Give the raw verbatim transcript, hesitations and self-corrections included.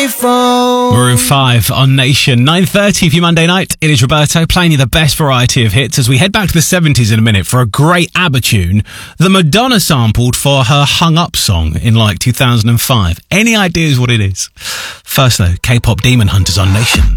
phone. Maroon five on Nation. nine thirty for your Monday night. It is Roberto playing you the best variety of hits as we head back to the seventies in a minute for a great ABBA tune that Madonna sampled for her Hung Up song in like two thousand five. Any ideas what it is? First though, K-pop Demon Hunters on Nation.